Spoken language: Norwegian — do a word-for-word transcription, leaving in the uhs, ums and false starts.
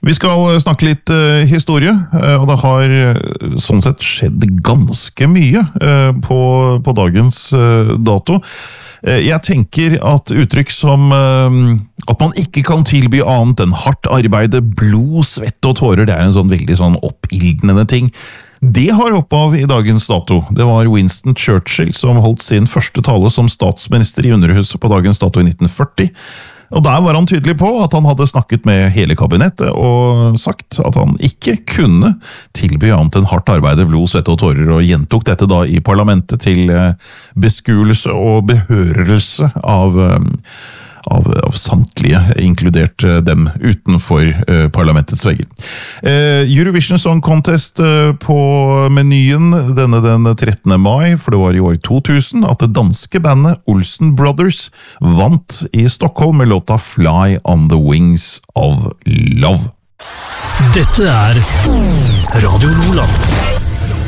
Vi skal snakke litt uh, historie, uh, og det har uh, sånn sett skjedd ganske mye uh, på, på dagens uh, dato. Uh, jeg tenker at uttrykk som uh, at man ikke kan tilby annet enn hardt arbeide, blod, svette og tårer, det er en sånn veldig sånn oppildnende ting. Det har opphav i dagens dato. Det var Winston Churchill som holdt sin første tale som statsminister i Underhuset på dagens dato i nitten førti. Og der var han tydelig på at han hadde snakket med hele kabinettet og sagt at han ikke kunne tilby annet enn hardt arbeide, blod, svette og tårer, og gjentok dette da i parlamentet til beskuelse og behørelse av, av, av samtlige, inkludert dem utenfor uh, parlamentets vegger. Uh, Eurovision Song Contest uh, på menyen denne den trettende mai, for det var i år to tusen, at det danske bandet Olsen Brothers vant i Stockholm med låta Fly on the Wings of Love. Dette er Radio Nordland.